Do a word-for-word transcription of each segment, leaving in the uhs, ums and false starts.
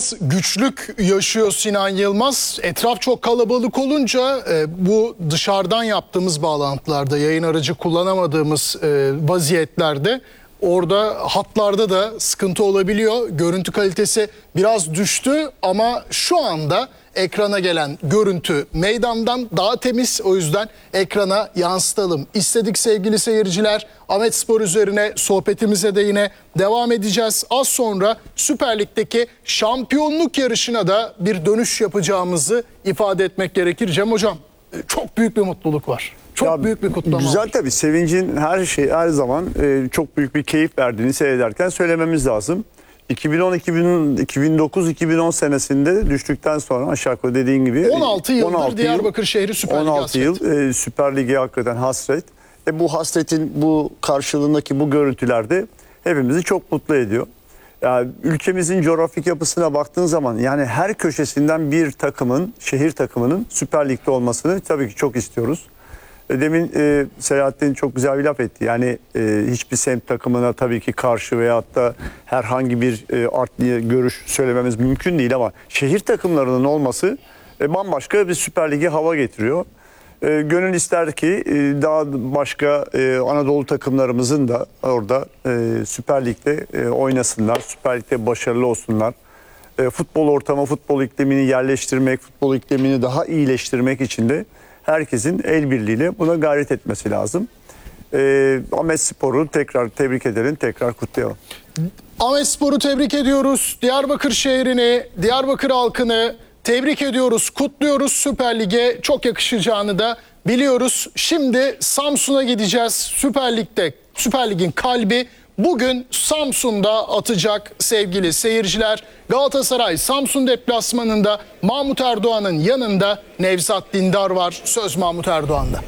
biraz güçlük yaşıyor Sinan Yılmaz. Etraf çok kalabalık olunca e, bu dışarıdan yaptığımız bağlantılarda, yayın aracı kullanamadığımız e, vaziyetlerde orada hatlarda da sıkıntı olabiliyor. Görüntü kalitesi biraz düştü ama şu anda ekrana gelen görüntü meydandan daha temiz. O yüzden ekrana yansıtalım İstedik sevgili seyirciler. Ahmetspor üzerine sohbetimize de yine devam edeceğiz. Az sonra Süper Lig'deki şampiyonluk yarışına da bir dönüş yapacağımızı ifade etmek gerekir. Cem Hocam, çok büyük bir mutluluk var. Çok ya, büyük bir kutlama güzel var. Tabii sevincin her şey her zaman e, çok büyük bir keyif verdiğini seyrederken söylememiz lazım. iki bin on iki bin dokuz iki bin on senesinde düştükten sonra aşağı yukarı dediğin gibi on altı yıldır on altı Diyarbakır şehri Süper Lig'e on altı yıl e, Süper Lig'e hakikaten hasret. E, bu hasretin bu karşılığındaki bu görüntülerde hepimizi çok mutlu ediyor. Yani ülkemizin coğrafik yapısına baktığın zaman yani her köşesinden bir takımın, şehir takımının Süper Lig'de olmasını tabii ki çok istiyoruz. Demin e, Selahattin çok güzel bir laf etti. Yani e, hiçbir semt takımına tabii ki karşı veyahut da herhangi bir e, art görüş söylememiz mümkün değil ama şehir takımlarının olması e, bambaşka bir Süper Lig'e hava getiriyor. E, gönül ister ki e, daha başka e, Anadolu takımlarımızın da orada e, Süper Lig'de e, oynasınlar, Süper Lig'de başarılı olsunlar. E, futbol ortamı, futbol iklimini yerleştirmek, futbol iklimini daha iyileştirmek için de herkesin el birliğiyle buna gayret etmesi lazım. Ee, Ahmetspor'u tekrar tebrik edelim, tekrar kutlayalım. Ahmetspor'u tebrik ediyoruz. Diyarbakır şehrini, Diyarbakır halkını tebrik ediyoruz, kutluyoruz. Süper Lig'e çok yakışacağını da biliyoruz. Şimdi Samsun'a gideceğiz. Süper Lig'de, Süper Lig'in kalbi bugün Samsun'da atacak sevgili seyirciler. Galatasaray Samsun deplasmanında Mahmut Erdoğan'ın yanında Nevzat Dindar var. Söz Mahmut Erdoğan'da.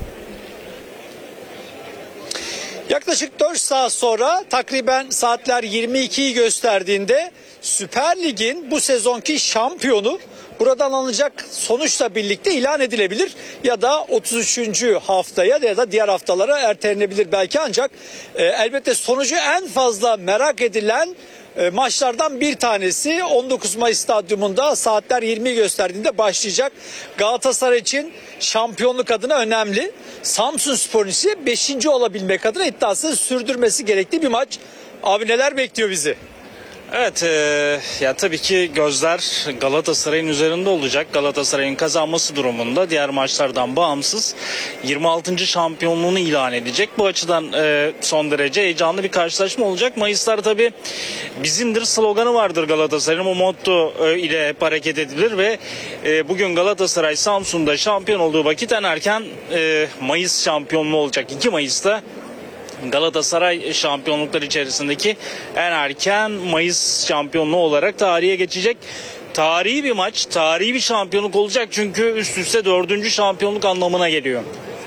Yaklaşık dört saat sonra takriben saatler yirmi ikiyi gösterdiğinde Süper Lig'in bu sezonki şampiyonu buradan alınacak sonuçla birlikte ilan edilebilir ya da otuz üçüncü haftaya ya da diğer haftalara ertelenebilir belki ancak e, elbette sonucu en fazla merak edilen e, maçlardan bir tanesi on dokuz Mayıs stadyumunda saatler yirmiyi gösterdiğinde başlayacak. Galatasaray için şampiyonluk adına önemli. Samsunspor'un ise beşinci olabilmek adına iddiasını sürdürmesi gerektiği bir maç. Abi neler bekliyor bizi? Evet, e, ya tabii ki gözler Galatasaray'ın üzerinde olacak. Galatasaray'ın kazanması durumunda diğer maçlardan bağımsız yirmi altıncı şampiyonluğunu ilan edecek. Bu açıdan e, son derece heyecanlı bir karşılaşma olacak. Mayıslar tabii bizimdir sloganı vardır Galatasaray'ın. O motto e, ile hep hareket edilir ve e, bugün Galatasaray Samsun'da şampiyon olduğu vakit en erken e, Mayıs şampiyonluğu olacak. iki Mayıs'ta Galatasaray şampiyonluklar içerisindeki en erken Mayıs şampiyonluğu olarak tarihe geçecek. Tarihi bir maç, tarihi bir şampiyonluk olacak çünkü üst üste dördüncü şampiyonluk anlamına geliyor.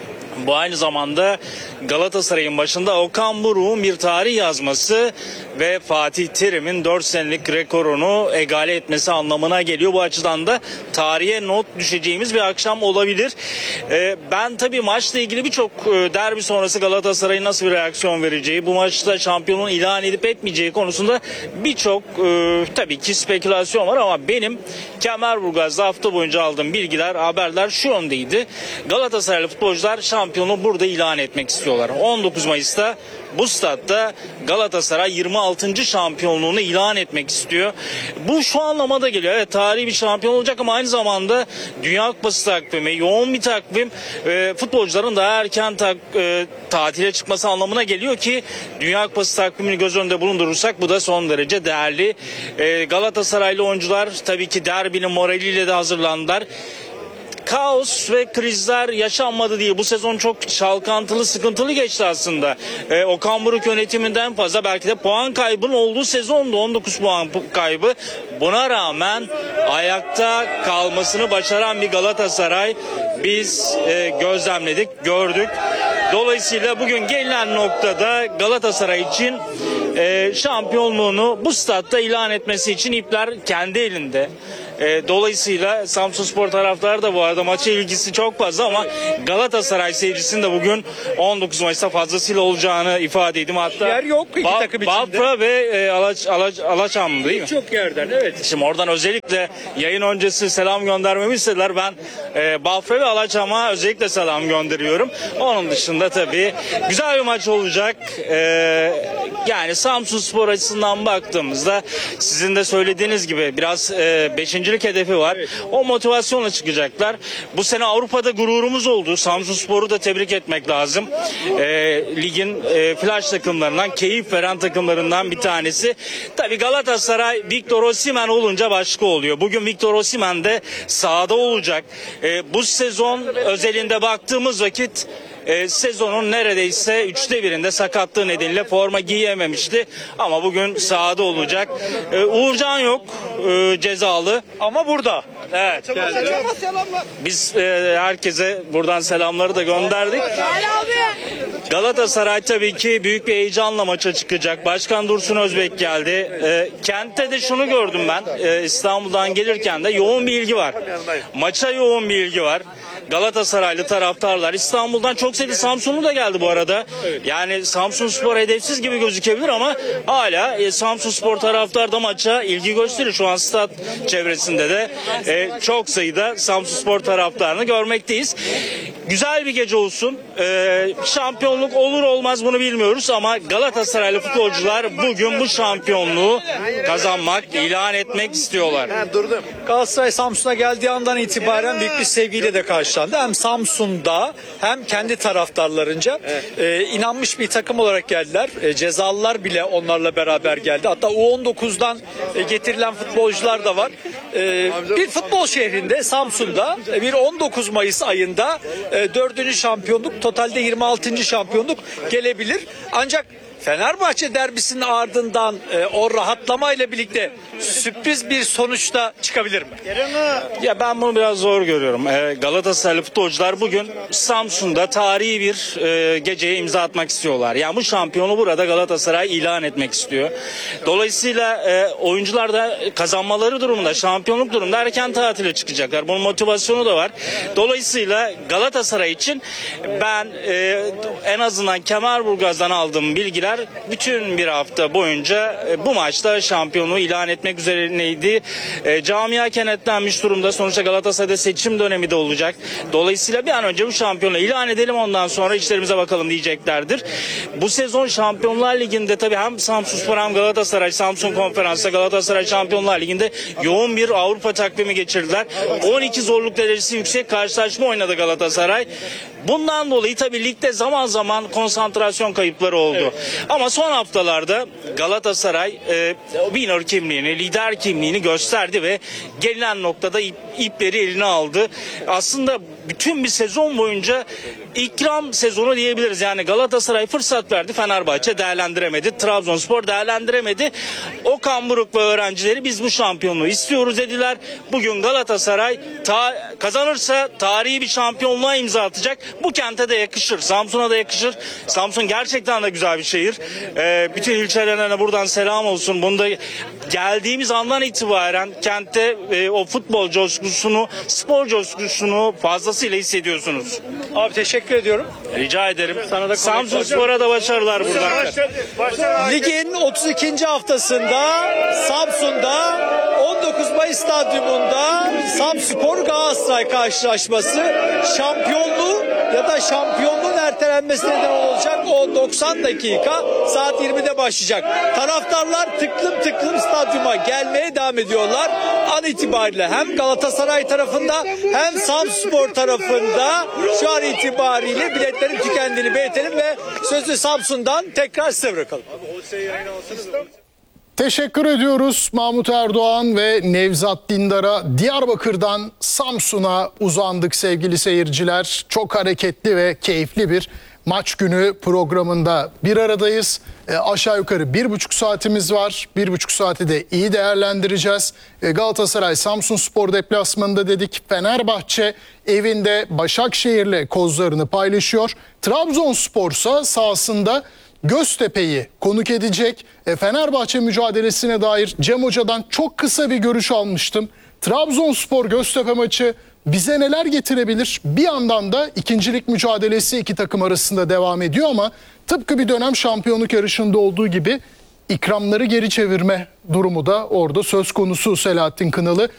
Bu aynı zamanda Galatasaray'ın başında Okan Buruk'un bir tarih yazması ve Fatih Terim'in dört senelik rekorunu egale etmesi anlamına geliyor. Bu açıdan da tarihe not düşeceğimiz bir akşam olabilir. Ee, ben tabii maçla ilgili birçok derbi sonrası Galatasaray'ın nasıl bir reaksiyon vereceği, bu maçta şampiyonun ilan edip etmeyeceği konusunda birçok e, tabii ki spekülasyon var ama benim Kemerburgaz'da hafta boyunca aldığım bilgiler, haberler şu yöndeydi. Galatasaraylı futbolcular şampiyonu burada ilan etmek istiyorlar. on dokuz Mayıs'ta bu statta Galatasaray yirmi altıncı şampiyonluğunu ilan etmek istiyor. Bu şu anlamada geliyor. Evet, tarihi bir şampiyon olacak ama aynı zamanda Dünya Kupası takvimi, yoğun bir takvim, e, futbolcuların daha erken tak, e, tatile çıkması anlamına geliyor ki Dünya Kupası takvimini göz önünde bulundurursak bu da son derece değerli. E, Galatasaraylı oyuncular tabii ki derbinin moraliyle de hazırlandılar. Kaos ve krizler yaşanmadı diye bu sezon çok çalkantılı, sıkıntılı geçti aslında. Ee, Okan Buruk yönetiminden fazla belki de puan kaybının olduğu sezondu, on dokuz puan kaybı. Buna rağmen ayakta kalmasını başaran bir Galatasaray biz e, gözlemledik, gördük. Dolayısıyla bugün gelinen noktada Galatasaray için e, şampiyonluğunu bu statta ilan etmesi için ipler kendi elinde. E, dolayısıyla Samsunspor taraftarı da bu arada maça ilgisi çok fazla ama Galatasaray seyircisinin de bugün on dokuz Mayıs'ta fazlasıyla olacağını ifade edeyim. Hatta Yer yok iki Ba- takım içinde. Bafra ve e, Alaç, Alaç, Alaçam değil mi? Çok yerden, evet. Şimdi oradan özellikle yayın öncesi selam göndermemi istediler. Ben e, Bafra ve Alaçam'a özellikle selam gönderiyorum. Onun dışında tabii güzel bir maç olacak. E, yani Samsunspor açısından baktığımızda sizin de söylediğiniz gibi biraz e, beşincilik hedefi var. O motivasyonla çıkacaklar. Bu sene Avrupa'da gururumuz oldu. Samsunspor'u da tebrik etmek lazım. E, ligin e, flash takımlarından, keyif veren takımlarından bir tanesi. Tabii Galatasaray Victor Osimhen olunca başka oluyor. Bugün Victor Osimhen de sahada olacak. E, bu sezon özelinde baktığımız vakit e, sezonun neredeyse üçte birinde sakatlığı nedeniyle forma giyememişti. Ama bugün sahada olacak. E, Uğurcan yok, e, cezalı. Ama burada. Evet. Biz e, herkese buradan selamları da gönderdik. Galatasaray tabii ki büyük bir heyecanla maça çıkacak. Başkan Dursun Özbek geldi. E, kentte de şunu gördüm ben. E, İstanbul'dan gelirken de yoğun bir ilgi var. Maça yoğun bir ilgi var. Galatasaraylı taraftarlar İstanbul'dan çok sayıda Samsunlu da geldi bu arada. Yani Samsunspor hedefsiz gibi gözükebilir ama hala e, Samsunspor taraftar da maça ilgi gösteriyor. Şu an stat çevresinde de e, çok sayıda Samsunspor taraftarını görmekteyiz. Güzel bir gece olsun. E, şampiyonluk olur olmaz bunu bilmiyoruz ama Galatasaraylı futbolcular bugün bu şampiyonluğu kazanmak, ilan etmek istiyorlar. Galatasaray Samsun'a geldiği andan itibaren büyük bir sevgiyle de karşılandı. Hem Samsun'da hem kendi taraftarlarınca e, inanmış bir takım olarak geldiler. E, cezalılar bile onlarla beraber geldi. Hatta U on dokuzdan e, getirilen futbolcular da var. E, bir futbol şehrinde Samsun'da e, bir on dokuz Mayıs ayında e, dördüncü şampiyonluk, totalde yirmi altıncı şampiyonluk gelebilir. Ancak Fenerbahçe derbisinin ardından e, o rahatlamayla birlikte sürpriz bir sonuçta çıkabilir mi? Ya ben bunu biraz zor görüyorum. Ee, Galatasaraylı futbolcular bugün Samsun'da tarihi bir e, geceye imza atmak istiyorlar. Yani bu şampiyonu burada Galatasaray ilan etmek istiyor. Dolayısıyla e, oyuncular da kazanmaları durumunda, şampiyonluk durumunda erken tatile çıkacaklar. Bunun motivasyonu da var. Dolayısıyla Galatasaray için ben e, en azından Kemerburgaz'dan aldığım bilgiler bütün bir hafta boyunca e, bu maçta şampiyonu ilan etmek üzerineydi. E, camia kenetlenmiş durumda. Sonuçta Galatasaray'da seçim dönemi de olacak. Dolayısıyla bir an önce bu şampiyonu ilan edelim, ondan sonra işlerimize bakalım diyeceklerdir. Bu sezon Şampiyonlar Ligi'nde tabii hem Samsunspor hem Galatasaray, Samsun Konferans'ta Galatasaray Şampiyonlar Ligi'nde yoğun bir Avrupa takvimi geçirdiler. on iki zorluk derecesi yüksek karşılaşma oynadı Galatasaray. Bundan dolayı tabii ligde zaman zaman konsantrasyon kayıpları oldu. Evet. Ama son haftalarda Galatasaray e, winner kimliğini, lider kimliğini gösterdi ve gelinen noktada ip, ipleri eline aldı. Aslında bütün bir sezon boyunca ikram sezonu diyebiliriz. Yani Galatasaray fırsat verdi, Fenerbahçe değerlendiremedi, Trabzonspor değerlendiremedi. Okan Buruk ve öğrencileri biz bu şampiyonluğu istiyoruz dediler. Bugün Galatasaray ta, kazanırsa tarihi bir şampiyonluğa imza atacak. Bu kente de yakışır, Samsun'a da yakışır. Samsun gerçekten de güzel bir şehir. Ee, bütün ilçelerine buradan selam olsun. Bunda geldiğimiz andan itibaren kentte e, o futbol coşkusunu, spor coşkusunu fazlasıyla hissediyorsunuz. Abi teşekkür ediyorum. Rica ederim. Sana da Samsunspor'a da başarılar buradan. Ligin otuz ikinci haftasında Samsun'da on dokuz Mayıs stadyumunda Samspor Galatasaray karşılaşması şampiyonluğu ya da şampiyonluğun ertelenmesine neden olacak. O doksan dakika saat yirmide başlayacak. Taraftarlar tıklım tıklım stadyuma gelmeye devam ediyorlar. An itibariyle hem Galatasaray tarafında hem Samspor tarafında şu an itibariyle biletlerin tükendiğini belirtelim ve sözü Samsun'dan tekrar size bırakalım. Teşekkür ediyoruz Mahmut Erdoğan ve Nevzat Dindar'a. Diyarbakır'dan Samsun'a uzandık sevgili seyirciler. Çok hareketli ve keyifli bir maç günü programında bir aradayız. E, aşağı yukarı bir buçuk saatimiz var. Bir buçuk saati de iyi değerlendireceğiz. E, Galatasaray Samsunspor deplasmanında dedik. Fenerbahçe evinde Başakşehir'le kozlarını paylaşıyor. Trabzonspor ise sahasında Göztepe'yi konuk edecek. E, Fenerbahçe mücadelesine dair Cem Hoca'dan çok kısa bir görüş almıştım. Trabzonspor Göztepe maçı bize neler getirebilir? Bir yandan da ikincilik mücadelesi iki takım arasında devam ediyor ama tıpkı bir dönem şampiyonluk yarışında olduğu gibi ikramları geri çevirme durumu da orada söz konusu. Selahattin Kınalı